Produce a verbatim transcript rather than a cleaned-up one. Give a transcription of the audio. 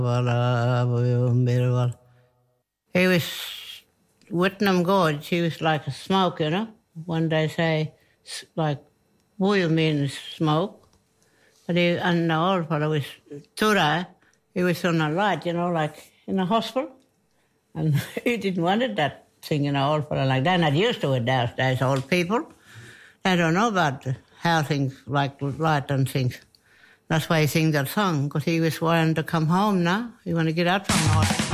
Well, uh, very well. He was Whitnam Gorge. He was like a smoke, you know. When they say like "boil" means smoke, but he and the old fellow was Tura. He was on a light, you know, like in a hospital, and he didn't want it, that thing, you know, old fellow like that. Not used to it those days. Old people, they don't know about how things like light and things. That's why he sings that song, because he was wanting to come home now. He want to get out from the hospital.